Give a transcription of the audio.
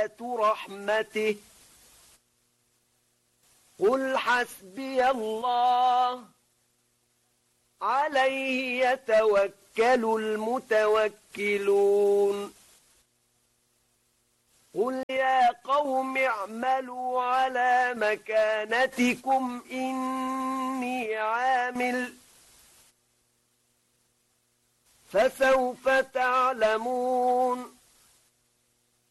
رحمته قل حسبي الله عليه يتوكل المتوكلون قل يا قوم اعملوا على مكانتكم إني عامل فسوف تعلمون